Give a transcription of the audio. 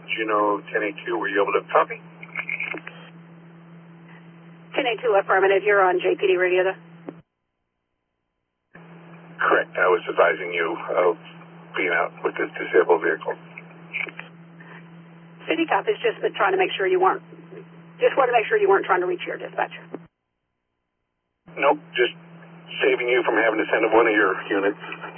Juno 1082, were you able to copy? 1082 affirmative. You're on JPD radio there. Correct. I was advising you of being out with this disabled vehicle. City cop has just been trying to make sure you weren't. Just wanted to make sure you weren't trying to reach your dispatcher. Nope, just saving you from having to send one of your units.